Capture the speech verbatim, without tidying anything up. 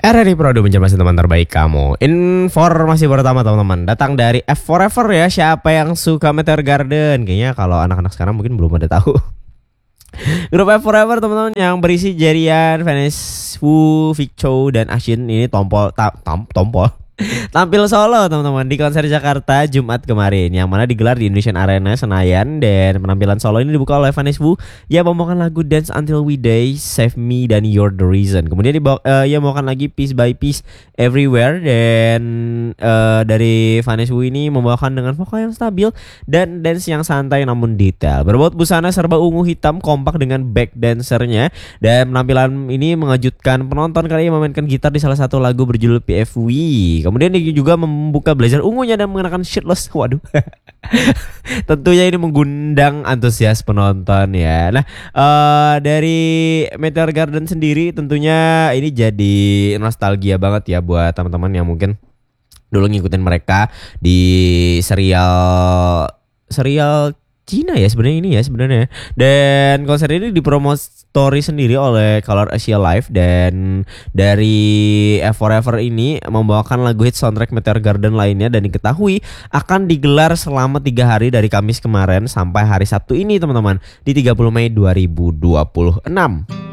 R R I Prado menjadi teman terbaik kamu. Informasi pertama teman-teman datang dari F Forever ya. Siapa yang suka Meteor Garden? Kayaknya kalau anak-anak sekarang mungkin belum ada tahu. Grup F Forever teman-teman yang berisi Jerian, Vanessa Wu, Viccho dan Ashin ini tompol ta, tam, tompol tampil solo teman-teman di konser Jakarta Jumat kemarin yang mana digelar di Indonesian Arena Senayan, dan penampilan solo ini dibuka oleh Vanessa Wu yang membawakan lagu Dance Until We Die, Save Me dan You're the Reason. Kemudian dibawa, uh, ia membawakan lagi Piece by Piece Everywhere, dan uh, dari Vanessa Wu ini membawakan dengan vokal yang stabil dan dance yang santai namun detail. Berbuat busana serba ungu hitam kompak dengan back dancernya, dan penampilan ini mengejutkan penonton kali ini memainkan gitar di salah satu lagu berjudul P F W. Kemudian dia juga membuka blazer ungunya dan mengenakan shirtless. Waduh. Tentunya ini mengundang antusias penonton ya. Nah, uh, dari Meteor Garden sendiri tentunya ini jadi nostalgia banget ya buat teman-teman yang mungkin dulu ngikutin mereka di serial serial Cina ya sebenarnya ini ya sebenarnya. Dan konser ini dipromotori sendiri oleh Color Asia Live, dan dari F Forever ini membawakan lagu hit soundtrack Meteor Garden lainnya, dan diketahui akan digelar selama tiga hari dari Kamis kemarin sampai hari Sabtu ini teman-teman di tiga puluh Mei dua ribu dua puluh enam.